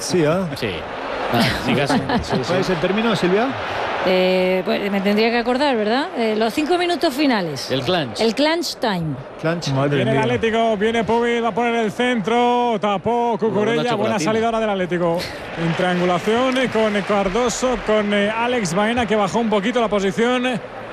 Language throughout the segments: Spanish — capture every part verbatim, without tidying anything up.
Sí, ¿eh? Sí. Ah, sí, casi. ¿Cuál es el término, Silvia? Eh, pues me tendría que acordar, ¿verdad? Eh, los cinco minutos finales. El clanch. El clanch time. Clanch. Madre viene mía. El Atlético, viene Pubil, va a poner el centro, tapó Cucurella, buena salida ahora del Atlético. En triangulación con Cardoso, con Alex Baena, que bajó un poquito la posición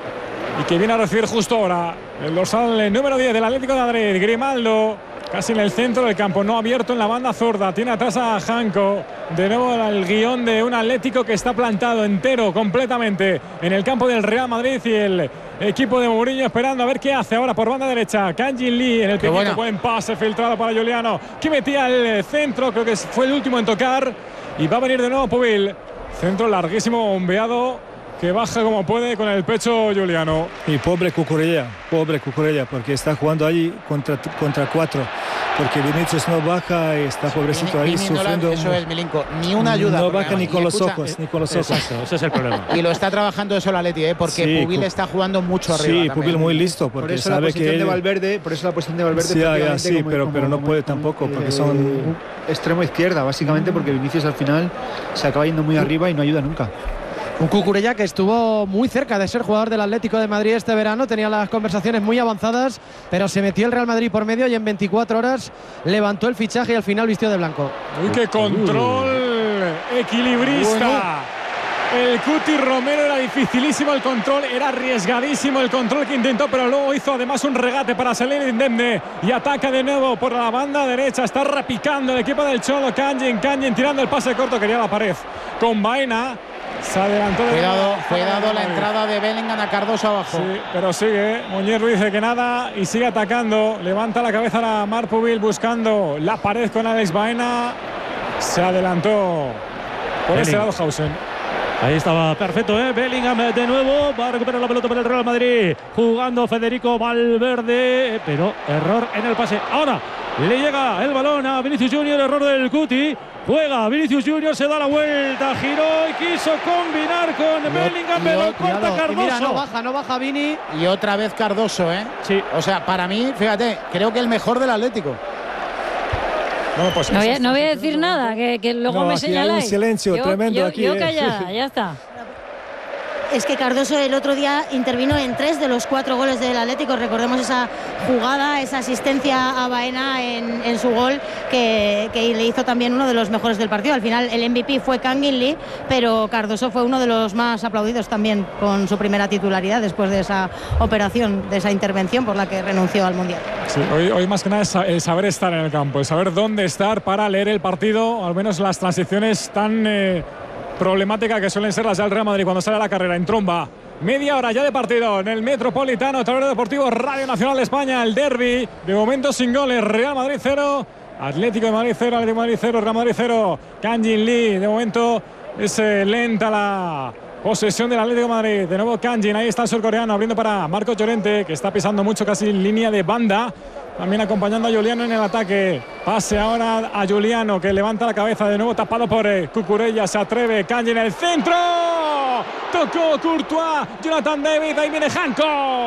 y que viene a recibir justo ahora el dorsal número diez del Atlético de Madrid, Grimaldo. Casi en el centro del campo, no abierto en la banda zurda. Tiene atrás a Janko. De nuevo el guión de un Atlético que está plantado entero, completamente, en el campo del Real Madrid. Y el equipo de Mourinho esperando a ver qué hace ahora por banda derecha. Kang-in Lee en el pequeño, buen pase filtrado para Giuliano, que metía el centro, creo que fue el último en tocar. Y va a venir de nuevo Pubil. Centro larguísimo, bombeado, que baja como puede con el pecho Giuliano. Y pobre Cucurella, pobre Cucurella, porque está jugando allí contra, contra cuatro. Porque Vinicius no baja y está pobrecito ahí Vini, sufriendo. No la, eso es, Milinko, ni una ayuda. No baja ni con los escucha, ojos, ni con los ojos. Exacto, ese es el problema. Y lo está trabajando eso el Atleti, ¿eh? Porque Sí, Pubil está jugando mucho arriba. Sí, Pubil muy listo, porque por eso sabe la posición que de Valverde, por eso la posición de Valverde. Sí, ya, sí, como, pero, como, pero no como, puede como, tampoco, eh, porque son extremo izquierda, básicamente, porque Vinicius al final se acaba yendo muy arriba y no ayuda nunca. Un Cucurella que estuvo muy cerca de ser jugador del Atlético de Madrid este verano, tenía las conversaciones muy avanzadas, pero se metió el Real Madrid por medio y en veinticuatro horas levantó el fichaje y al final vistió de blanco. Uy, qué control equilibrista. Bueno. El Cuti Romero, era dificilísimo el control, era arriesgadísimo el control que intentó, pero luego hizo además un regate para salir indemne y ataca de nuevo por la banda derecha. Está repicando el equipo del Cholo. Kang-in, Kang-in tirando el pase corto, quería la pared con Baena. Se adelantó de Cuidado, nuevo. cuidado la entrada de Bellingham a Cardoso abajo. Sí, pero sigue. Muñer Ruiz dice que nada y sigue atacando. Levanta la cabeza a Marc Pubil buscando la pared con Alex Baena. Se adelantó por ese lado Hausen. Ahí estaba perfecto, ¿eh? Bellingham de nuevo. Va a recuperar la pelota para el Real Madrid. Jugando Federico Valverde. Pero error en el pase. Ahora le llega el balón a Vinicius Junior. Error del Cuti. Juega Vinicius Junior, se da la vuelta, giró y quiso combinar con y Bellingham, pero corta Cardoso. Y mira, no baja, no baja Vini. Y otra vez Cardoso, ¿eh? Sí. O sea, para mí, fíjate, creo que el mejor del Atlético. Bueno, pues no, voy a, no voy a decir nada, que, que luego no, me aquí señaláis. Hay un silencio yo, tremendo yo, aquí. Yo eh. callada, ya está. Es que Cardoso el otro día intervino en tres de los cuatro goles del Atlético. Recordemos esa jugada, esa asistencia a Baena en, en su gol, que, que le hizo también uno de los mejores del partido. Al final el M V P fue Kang-in Lee, pero Cardoso fue uno de los más aplaudidos también con su primera titularidad después de esa operación, de esa intervención por la que renunció al Mundial. Sí, hoy, hoy más que nada es el saber estar en el campo, el saber dónde estar para leer el partido, al menos las transiciones tan... Eh, problemática que suelen ser las del Real Madrid cuando sale a la carrera en tromba. Media hora ya de partido en el Metropolitano, Tablero Deportivo, Radio Nacional de España, el derbi. De momento sin goles, Real Madrid cero, Atlético de Madrid cero, Atlético de Madrid cero, Real Madrid cero. Kang-in Lee, de momento es eh, lenta la posesión del Atlético de Madrid. De nuevo Kang-in, ahí está el surcoreano abriendo para Marcos Llorente, que está pisando mucho, casi en línea de banda. También acompañando a Giuliano en el ataque. Pase ahora a Giuliano, que levanta la cabeza de nuevo, tapado por eh, Cucurella. Se atreve Kang-in en el centro. Tocó Courtois. Jonathan David. Ahí viene Janko.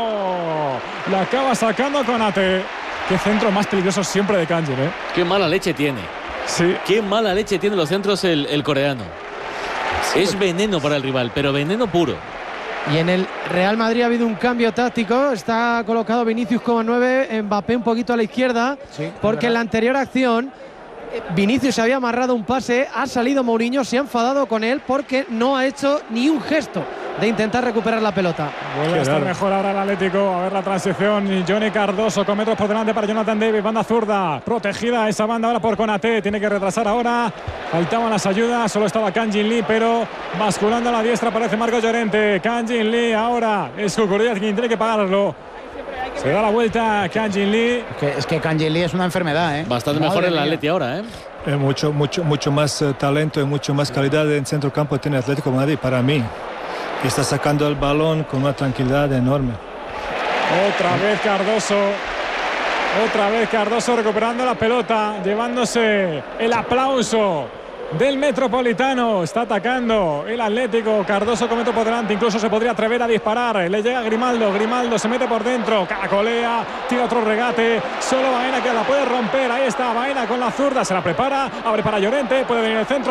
La acaba sacando Konate. Qué centro más peligroso siempre de Kang-in, ¿eh? Qué mala leche tiene. Sí. Qué mala leche tiene los centros el, el coreano. Sí, es veneno para el rival, pero veneno puro. Y en el Real Madrid ha habido un cambio táctico. Está colocado Vinicius como nueve, Mbappé un poquito a la izquierda, sí, porque en la anterior acción Vinicius se había amarrado un pase, ha salido Mourinho, se ha enfadado con él porque no ha hecho ni un gesto de intentar recuperar la pelota. Vuelve a estar mejor ahora el Atlético. A ver la transición. Y Johnny Cardoso con metros por delante para Jonathan David. Banda zurda. Protegida esa banda ahora por Konate. Tiene que retrasar ahora. Faltaban las ayudas. Solo estaba Kang-in Lee, pero basculando a la diestra aparece Marcos Llorente. Kang-in Lee ahora. Es Cucurella quien tiene que pagarlo. Se da la vuelta Kang-in Lee. Es que, es que Kang-in Lee es una enfermedad, ¿eh? Bastante Madre mejor en el Atleti ahora, ¿eh? Eh, mucho, mucho, mucho más uh, talento y mucho más calidad en centro campo tiene Atlético de Madrid para mí. Está sacando el balón con una tranquilidad enorme. Otra vez Cardoso. Otra vez Cardoso recuperando la pelota, llevándose el aplauso del Metropolitano. Está atacando el Atlético. Cardoso con metro por delante. Incluso se podría atrever a disparar. Le llega Grimaldo. Grimaldo se mete por dentro. Caracolea. Tira otro regate. Solo Baena que la puede romper. Ahí está Baena con la zurda. Se la prepara. Abre para Llorente. Puede venir el centro.